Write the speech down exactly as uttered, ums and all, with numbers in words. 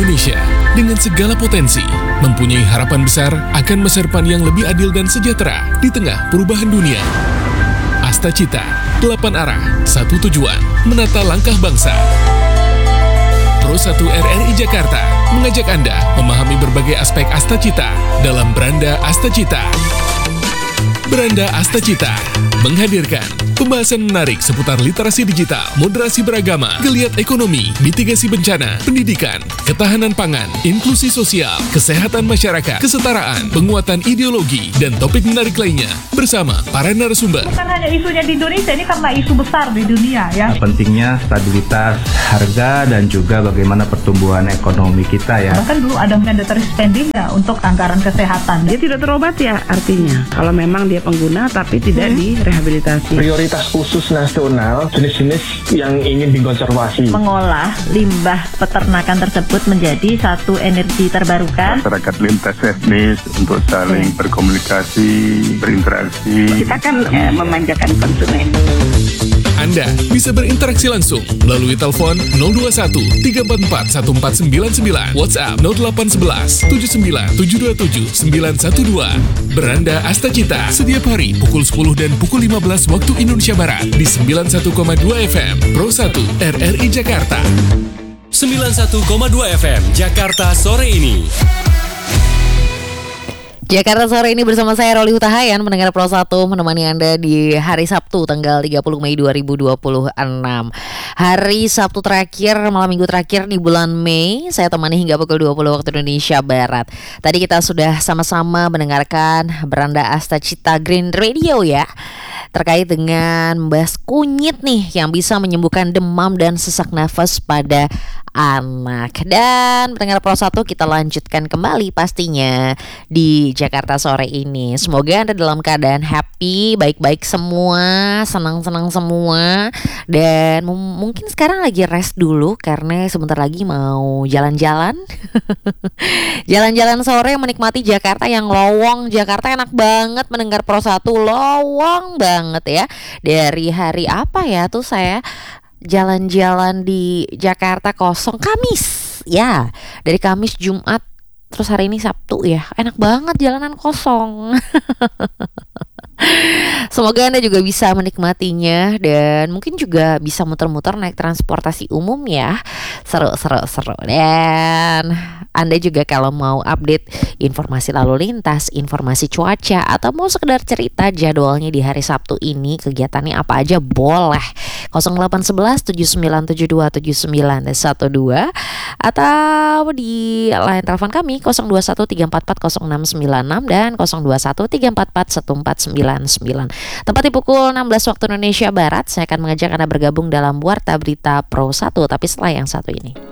Indonesia dengan segala potensi mempunyai harapan besar akan masa depan yang lebih adil dan sejahtera di tengah perubahan dunia. Astacita, delapan arah, satu tujuan, menata langkah bangsa. Pro satu R R I Jakarta mengajak Anda memahami berbagai aspek Astacita dalam Beranda Astacita. Beranda Astacita menghadirkan pembahasan menarik seputar literasi digital, moderasi beragama, geliat ekonomi, mitigasi bencana, pendidikan, ketahanan pangan, inklusi sosial, kesehatan masyarakat, kesetaraan, penguatan ideologi, dan topik menarik lainnya bersama para narasumber. Bukan hanya isunya di Indonesia, ini karena isu besar di dunia ya. Pentingnya stabilitas harga dan juga bagaimana pertumbuhan ekonomi kita ya. Bahkan dulu ada mandatory spending ya untuk anggaran kesehatan. Dia tidak terobat ya artinya. Kalau memang dia pengguna tapi tidak hmm. direhabilitasi. Prioritas khusus nasional jenis-jenis yang ingin dikonservasi. Mengolah limbah peternakan tersebut menjadi satu energi terbarukan. Masyarakat lintas etnis untuk saling hmm. berkomunikasi, berinteraksi. Kita kan eh, memanjakan konsumen. Anda bisa berinteraksi langsung melalui telepon nol dua satu tiga empat empat satu empat sembilan sembilan, WhatsApp nol delapan satu satu tujuh sembilan tujuh dua tujuh sembilan satu dua. Beranda Astacita setiap hari pukul sepuluh dan pukul lima belas waktu Indonesia Barat di sembilan puluh satu koma dua F M Pro satu R R I Jakarta. sembilan puluh satu koma dua F M Jakarta sore ini. Jakarta sore ini bersama saya Roli Hutahayan, mendengar Pro satu menemani Anda di hari Sabtu tanggal tiga puluh Mei dua ribu dua puluh enam. Hari Sabtu terakhir, malam minggu terakhir di bulan Mei, saya temani hingga pukul dua puluh waktu Indonesia Barat. Tadi kita sudah sama-sama mendengarkan Beranda Astacita Green Radio ya, terkait dengan membahas kunyit nih yang bisa menyembuhkan demam dan sesak nafas pada anak. Dan pendengar Pro satu, kita lanjutkan kembali pastinya di Jakarta sore ini. Semoga Anda dalam keadaan happy, baik-baik semua, senang-senang semua. Dan m- mungkin sekarang lagi rest dulu karena sebentar lagi mau jalan-jalan. Jalan-jalan sore menikmati Jakarta yang lowong. Jakarta enak banget mendengar Pro satu, lowong banget ya. Dari hari apa ya tuh saya jalan-jalan di Jakarta kosong, Kamis ya, dari Kamis, Jumat, terus hari ini Sabtu ya, enak banget jalanan kosong. Semoga Anda juga bisa menikmatinya dan mungkin juga bisa muter-muter naik transportasi umum ya. Seru-seru-seru. Dan Anda juga kalau mau update informasi lalu lintas, informasi cuaca, atau mau sekedar cerita jadwalnya di hari Sabtu ini, kegiatannya apa aja boleh. nol delapan satu satu tujuh sembilan tujuh dua tujuh sembilan satu dua atau di line telepon kami nol dua satu tiga empat empat nol enam sembilan enam dan nol dua satu tiga empat empat satu empat sembilan sembilan. Tepat di pukul enam belas waktu Indonesia Barat, saya akan mengajak Anda bergabung dalam Warta Berita Pro satu, tapi setelah yang satu ini.